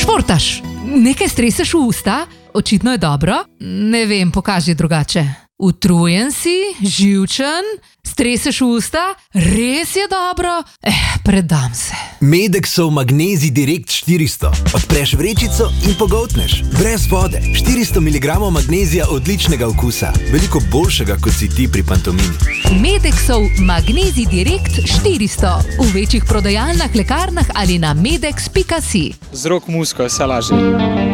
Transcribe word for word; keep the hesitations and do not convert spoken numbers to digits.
Športaš, nekaj streseš v usta, očitno je dobro, ne vem, pokaži drugače. Utrujen si, živčen, streseš v usta, res je dobro, eh, predam se. Medexov Magnezij Direkt štiristo. Odpreš vrečico in pogoltneš. Brez vode. štiristo miligramov magnezija odličnega okusa. Veliko boljšega, kot si ti pri pantomimi. Medexov Magnezij Direkt štiristo. V večjih prodajalnah, lekarnah ali na medex pika si. Z rok musko je vse lažje.